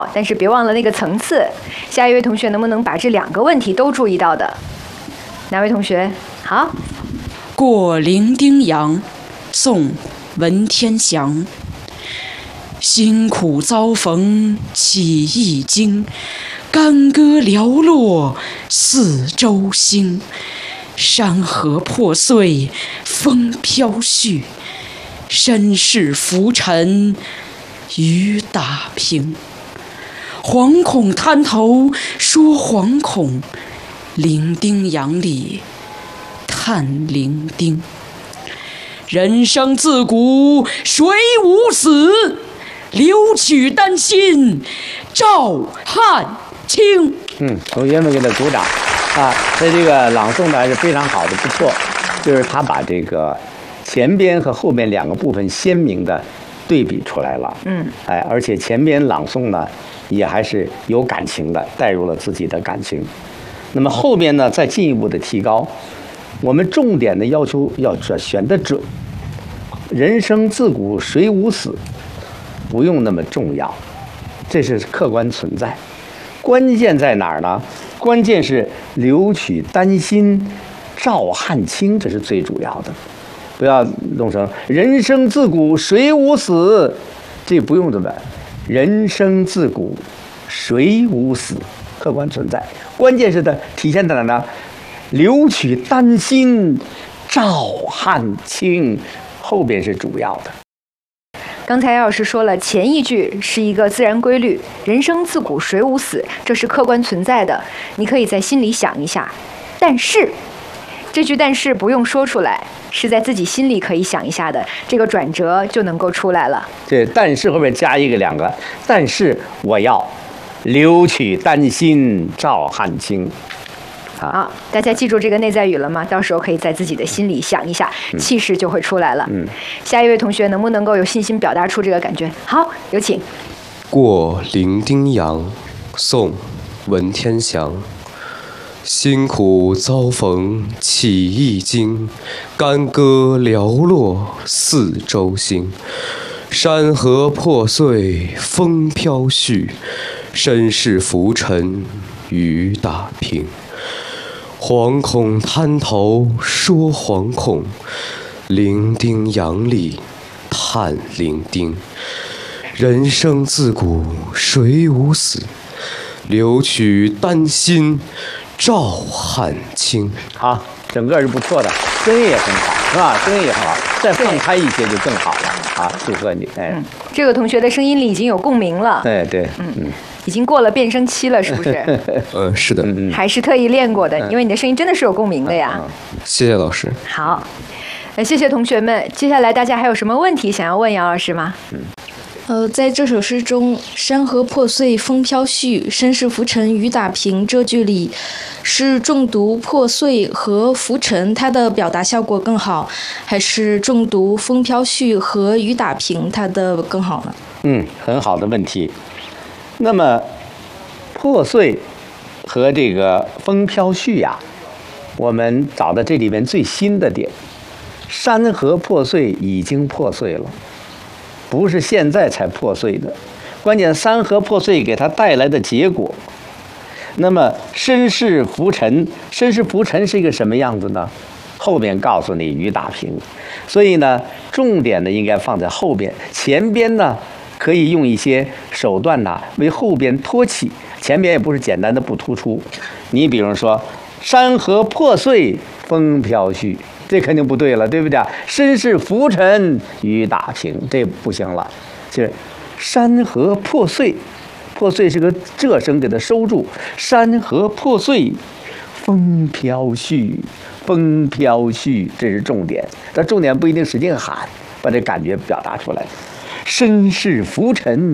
但是别忘了那个层次。下一位同学能不能把这2个问题都注意到的？哪位同学？好。 过零丁洋，宋·文天祥。辛苦遭逢起一经，干戈寥落四周星。山河破碎风飘絮，身世浮沉雨打萍。惶恐滩头说惶恐，零丁洋里叹零丁。人生自古谁无死，留取丹心照汗青。 同学们给他鼓掌啊！他这个朗诵的还是非常好的，不错。就是他把这个前边和后边2个部分鲜明的对比出来了。而且前边朗诵呢也还是有感情的，带入了自己的感情。那么后边呢再进一步的提高，我们重点的要求要选得准。人生自古谁无死，不用那么重要，这是客观存在。关键在哪儿呢？关键是留取丹心照汗青，这是最主要的。不要弄成人生自古谁无死，这不用这么。人生自古谁无死，客观存在。关键是它体现在哪呢？留取丹心照汗青，后边是主要的。 刚才姚老师说了，前一句是一个自然规律，人生自古谁无死，这是客观存在的，你可以在心里想一下。但是这句但是不用说出来，是在自己心里可以想一下的，这个转折就能够出来了。 这但是后面加一个2个，但是我要留取丹心照汗青。 好，大家记住这个内在语了吗？到时候可以在自己的心里想一下，气势就会出来了。下一位同学能不能够有信心表达出这个感觉？好，有请。 过零丁洋，宋·文天祥。辛苦遭逢起一经，干戈寥落四周星。山河破碎风飘絮，身世浮沉雨打萍。惶恐滩头说惶恐，零丁洋里叹零丁。人生自古谁无死，留取丹心照汗青。 好，整个是不错的，声音也很好，是吧？声音也很好，再放开一些就更好了。好，祝贺你！ 这个同学的声音里已经有共鸣了。 对， 已经过了变声期了，是不是？ 是的。 还是特意练过的，因为你的声音真的是有共鸣的呀。 谢谢老师。 好，谢谢同学们。接下来大家还有什么问题想要问姚老师吗？ 在这首诗中，山河破碎风飘絮，身世浮沉雨打萍这句里，是重读破碎和浮沉它的表达效果更好，还是重读风飘絮和雨打萍它的更好呢？ 很好的问题。那么破碎和这个风飘絮呀，我们找到这里面最新的点，山河破碎已经破碎了，不是现在才破碎的。关键山河破碎给它带来的结果。那么身世浮沉，身世浮沉是一个什么样子呢？后边告诉你雨打萍。所以呢，重点呢应该放在后边，前边呢可以用一些手段呢为后边托起，前边也不是简单的不突出。你比如说山河破碎风飘絮，这肯定不对了，对不对？身世浮沉雨打萍，这不行了。就是山河破碎，破碎是个仄声，给它收住。山河破碎风飘絮，风飘絮，这是重点。但重点不一定使劲喊，把这感觉表达出来。身世浮沉